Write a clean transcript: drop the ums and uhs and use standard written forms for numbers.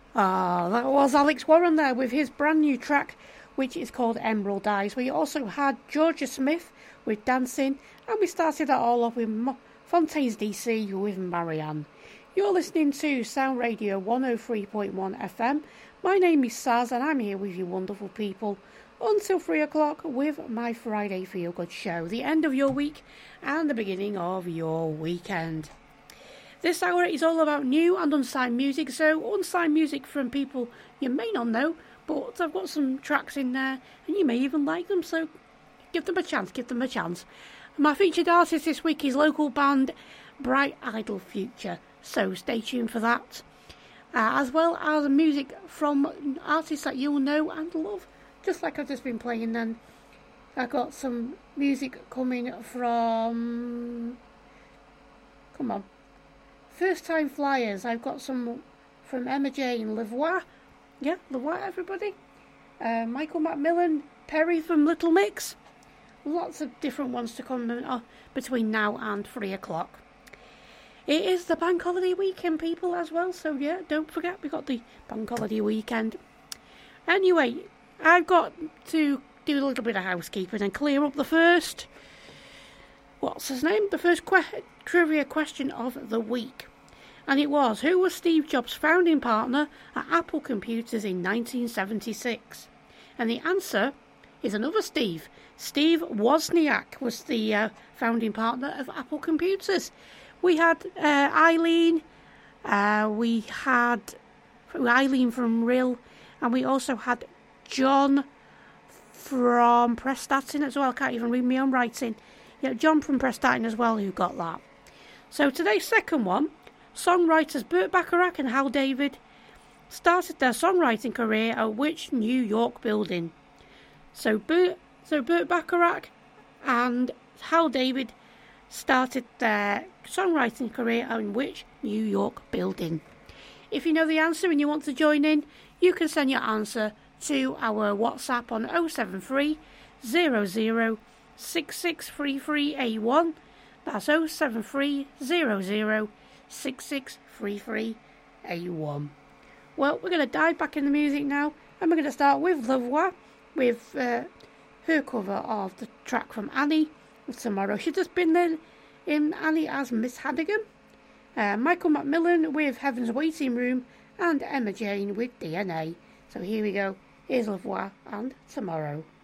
That was Alex Warren there with his brand new track, which is called Emerald Eyes. We also had Georgia Smith with Dancing, and we started that all off with Fontaines DC with Marianne. You're listening to Sound Radio 103.1 FM. My name is Saz, and I'm here with you wonderful people until 3 o'clock with my Friday Feel Good show, the end of your week and the beginning of your weekend. This hour is all about new and unsigned music, so unsigned music from people you may not know, but I've got some tracks in there and you may even like them, so give them a chance. My featured artist this week is local band Bright Idle Future, so stay tuned for that. As well as music from artists that you'll know and love, just like I've just been playing then. I've got some music coming from... Come on. First Time Flyers. I've got some from Emma Jane, Levoix. Yeah, Levoix, everybody. Michael Macmillan, Perry from Little Mix. Lots of different ones to come between now and 3 o'clock. It is the bank holiday weekend, people, as well. So, yeah, don't forget, we got the bank holiday weekend. Anyway, I've got to do a little bit of housekeeping and clear up the first... What's his name? The first trivia question of the week. And it was, who was Steve Jobs' founding partner at Apple Computers in 1976? And the answer is another Steve. Steve Wozniak was the founding partner of Apple Computers. We had Eileen. We had Eileen from Rill. And we also had John from Prestatyn as well. I can't even read my own writing. Yeah, John from Prestatyn as well who got that. So today's second one, songwriters Burt Bacharach and Hal David started their songwriting career at which New York building? So Burt Bacharach and Hal David started their songwriting career in which New York building? If you know the answer and you want to join in, you can send your answer to our WhatsApp on 073 00 6633A1. That's 07300 6633A1. Well, we're going to dive back in the music now, and we're going to start with Levoix with her cover of the track from Annie with Tomorrow. She's just been there in Annie as Miss Hannigan. Michael Macmillan with Heaven's Waiting Room, and Emma Jane with DNA. So here we go. Here's Levoix and Tomorrow.